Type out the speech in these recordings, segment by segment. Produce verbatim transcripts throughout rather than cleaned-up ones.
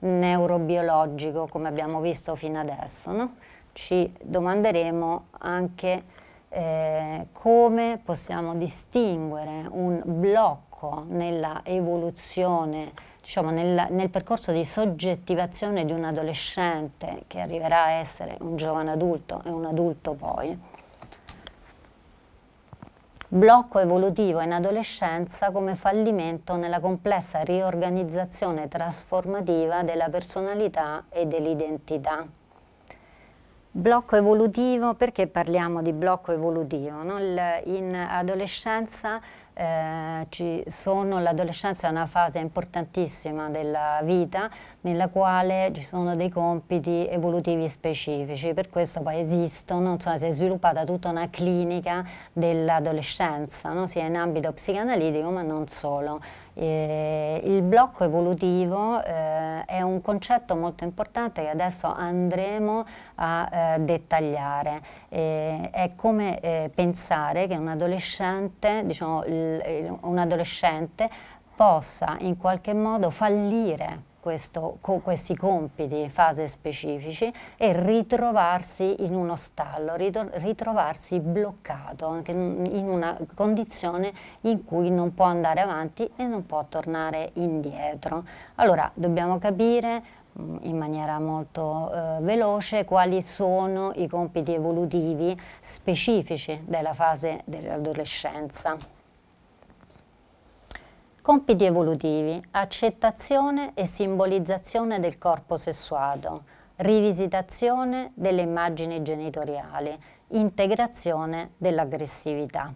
neurobiologico come abbiamo visto fino adesso, no? Ci domanderemo anche eh, come possiamo distinguere un blocco nella evoluzione, diciamo nel, nel percorso di soggettivazione di un adolescente che arriverà a essere un giovane adulto e un adulto poi. Blocco evolutivo in adolescenza come fallimento nella complessa riorganizzazione trasformativa della personalità e dell'identità. Blocco evolutivo, perché parliamo di blocco evolutivo? No? In adolescenza eh, ci sono, l'adolescenza è una fase importantissima della vita nella quale ci sono dei compiti evolutivi specifici, per questo poi esistono, insomma si è sviluppata tutta una clinica dell'adolescenza, no? Sia in ambito psicanalitico ma non solo. Eh, il blocco evolutivo eh, è un concetto molto importante che adesso andremo a eh, dettagliare. Eh, è come eh, pensare che un adolescente, diciamo, il, il, un adolescente possa in qualche modo fallire Questo, co, questi compiti, fase specifici e ritrovarsi in uno stallo, ritrovarsi bloccato in una condizione in cui non può andare avanti e non può tornare indietro. Allora dobbiamo capire in maniera molto eh, veloce quali sono i compiti evolutivi specifici della fase dell'adolescenza. Compiti evolutivi: accettazione e simbolizzazione del corpo sessuato, rivisitazione delle immagini genitoriali, integrazione dell'aggressività.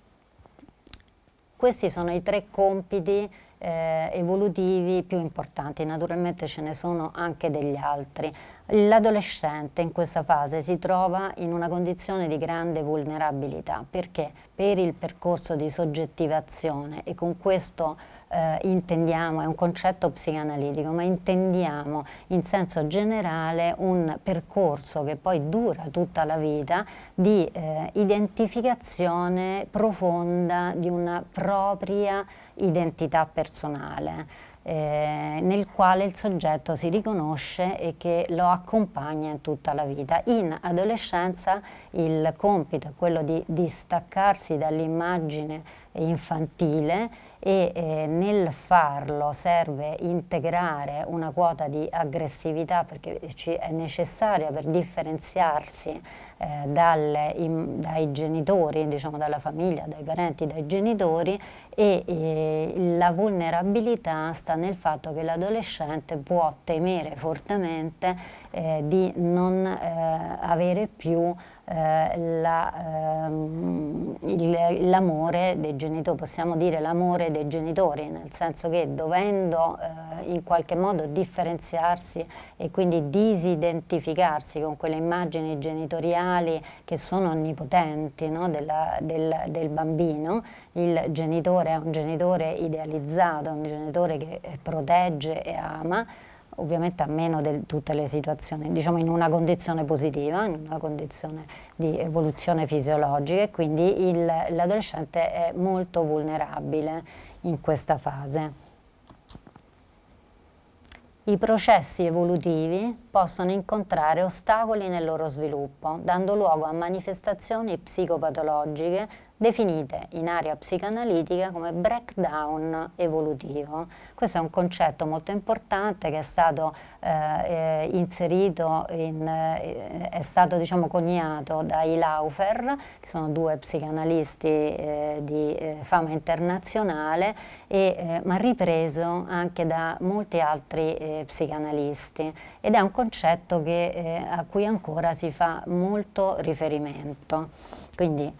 Questi sono i tre compiti eh, evolutivi più importanti, naturalmente ce ne sono anche degli altri. L'adolescente in questa fase si trova in una condizione di grande vulnerabilità, perché per il percorso di soggettivazione, e con questo eh, intendiamo, è un concetto psicanalitico, ma intendiamo in senso generale un percorso che poi dura tutta la vita di eh, identificazione profonda di una propria identità personale. Eh, nel quale il soggetto si riconosce e che lo accompagna in tutta la vita. In adolescenza il compito è quello di distaccarsi dall'immagine infantile e eh, nel farlo serve integrare una quota di aggressività, perché ci è necessaria per differenziarsi eh, dalle, in, dai genitori, diciamo dalla famiglia, dai parenti, dai genitori, e eh, la vulnerabilità sta nel fatto che l'adolescente può temere fortemente eh, di non eh, avere più eh, la, ehm, l'amore dei genitori, possiamo dire l'amore dei genitori, nel senso che dovendo eh, in qualche modo differenziarsi e quindi disidentificarsi con quelle immagini genitoriali che sono onnipotenti, no, della, del, del bambino, il genitore è un genitore idealizzato, un genitore che protegge e ama, ovviamente a meno di tutte le situazioni, diciamo in una condizione positiva, in una condizione di evoluzione fisiologica, e quindi l'adolescente è molto vulnerabile in questa fase. I processi evolutivi possono incontrare ostacoli nel loro sviluppo, dando luogo a manifestazioni psicopatologiche definite in area psicanalitica come breakdown evolutivo. Questo è un concetto molto importante che è stato eh, inserito, in, eh, è stato diciamo coniato dai Laufer, che sono due psicanalisti eh, di eh, fama internazionale, e, eh, ma ripreso anche da molti altri eh, psicanalisti, ed è un concetto che, eh, a cui ancora si fa molto riferimento. Quindi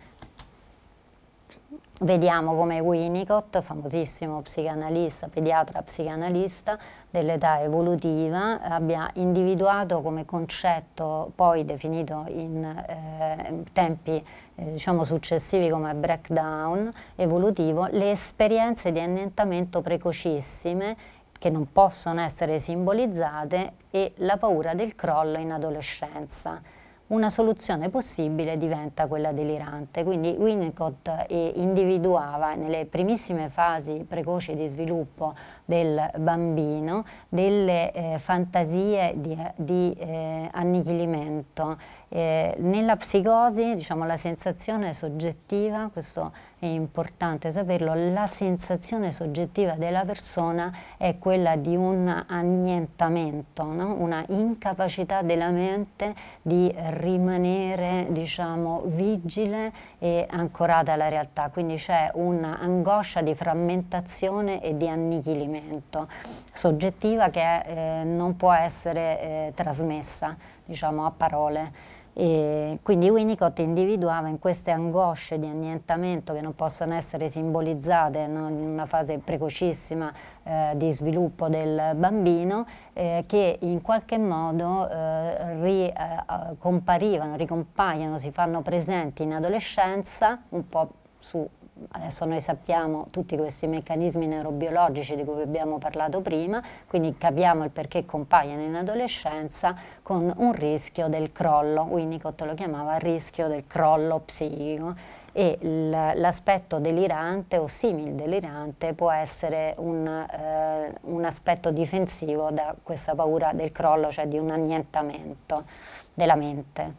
vediamo come Winnicott, famosissimo psicanalista, pediatra psicanalista dell'età evolutiva, abbia individuato come concetto, poi definito in eh, tempi eh, diciamo successivi come breakdown evolutivo, le esperienze di annientamento precocissime che non possono essere simbolizzate e la paura del crollo in adolescenza. una soluzione possibile diventa quella delirante. Quindi Winnicott eh, individuava nelle primissime fasi precoci di sviluppo del bambino delle eh, fantasie di, di eh, annichilimento. Eh, nella psicosi, diciamo, la sensazione soggettiva, questo è importante saperlo, la sensazione soggettiva della persona è quella di un annientamento, no? Una incapacità della mente di rimanere, diciamo, vigile e ancorata alla realtà, quindi c'è un'angoscia di frammentazione e di annichilimento soggettiva che eh, non può essere eh, trasmessa, diciamo, a parole. E quindi Winnicott individuava in queste angosce di annientamento che non possono essere simbolizzate, no, in una fase precocissima eh, di sviluppo del bambino, eh, che in qualche modo eh, ri, eh, comparivano, ricompaiono, si fanno presenti in adolescenza, un po' su. Adesso noi sappiamo tutti questi meccanismi neurobiologici di cui abbiamo parlato prima, quindi capiamo il perché compaiono in adolescenza con un rischio del crollo. Winnicott lo chiamava rischio del crollo psichico, e l'aspetto delirante o simil delirante può essere un, eh, un aspetto difensivo da questa paura del crollo, cioè di un annientamento della mente.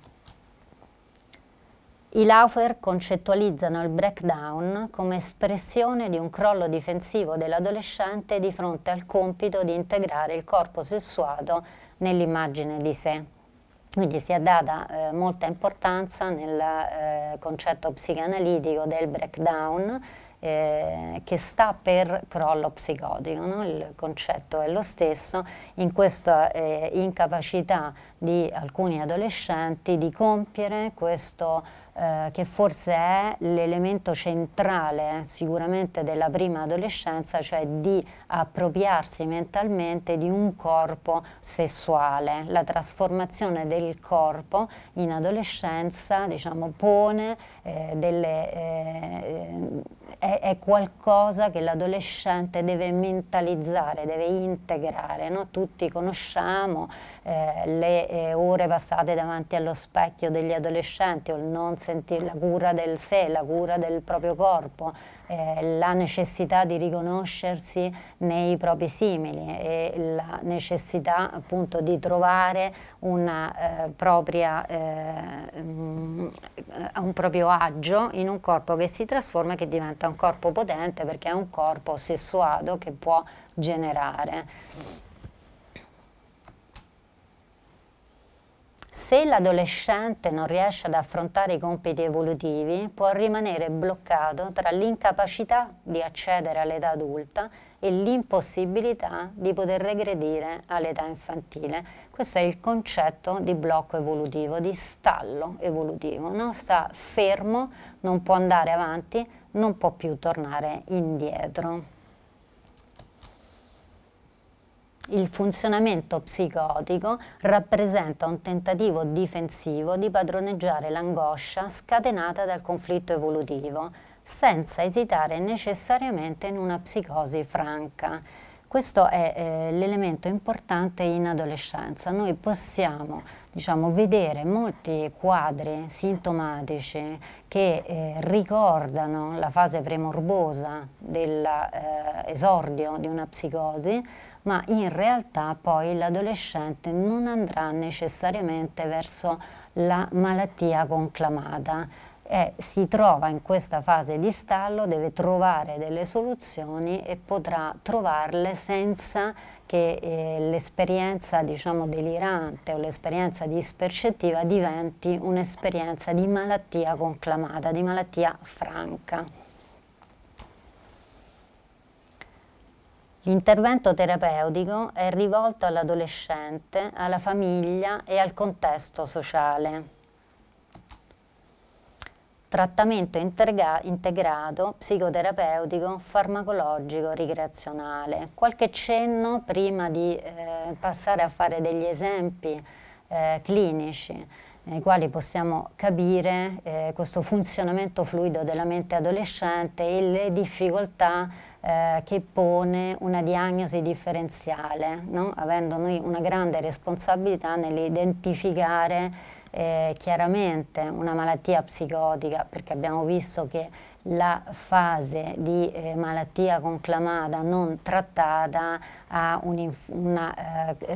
I Laufer concettualizzano il breakdown come espressione di un crollo difensivo dell'adolescente di fronte al compito di integrare il corpo sessuato nell'immagine di sé. Quindi si è data eh, molta importanza nel eh, concetto psicanalitico del breakdown, eh, che sta per crollo psicotico, no? Il concetto è lo stesso, in questa eh, incapacità di alcuni adolescenti di compiere questo eh, che forse è l'elemento centrale sicuramente della prima adolescenza, cioè di appropriarsi mentalmente di un corpo sessuale. La trasformazione del corpo in adolescenza, diciamo, pone eh, delle... Eh, è, è qualcosa che l'adolescente deve mentalizzare, deve integrare, no? Tutti conosciamo eh, le eh, ore passate davanti allo specchio degli adolescenti, o il non sentire la cura del sé, la cura del proprio corpo, eh, la necessità di riconoscersi nei propri simili e la necessità appunto di trovare una eh, propria, eh, um, un proprio agio in un corpo che si trasforma e che diventa un corpo potente, perché è un corpo sessuato che può generare. Se l'adolescente non riesce ad affrontare i compiti evolutivi, può rimanere bloccato tra l'incapacità di accedere all'età adulta e l'impossibilità di poter regredire all'età infantile. Questo è il concetto di blocco evolutivo, di stallo evolutivo, no? Sta fermo, non può andare avanti, non può più tornare indietro. Il funzionamento psicotico rappresenta un tentativo difensivo di padroneggiare l'angoscia scatenata dal conflitto evolutivo, senza esitare necessariamente in una psicosi franca. Questo è eh, l'elemento importante in adolescenza. Noi possiamo, diciamo, vedere molti quadri sintomatici che eh, ricordano la fase premorbosa dell'esordio eh, di una psicosi, ma in realtà poi l'adolescente non andrà necessariamente verso la malattia conclamata. E si trova in questa fase di stallo, deve trovare delle soluzioni e potrà trovarle senza che eh, l'esperienza, diciamo, delirante o l'esperienza dispercettiva diventi un'esperienza di malattia conclamata, di malattia franca. L'intervento terapeutico è rivolto all'adolescente, alla famiglia e al contesto sociale. Trattamento integra- integrato, psicoterapeutico, farmacologico, ricreazionale. Qualche cenno prima di eh, passare a fare degli esempi eh, clinici nei quali possiamo capire eh, questo funzionamento fluido della mente adolescente e le difficoltà eh, che pone una diagnosi differenziale, no? Avendo noi una grande responsabilità nell'identificare eh, chiaramente una malattia psicotica, perché abbiamo visto che la fase di eh, malattia conclamata non trattata ha un, una eh,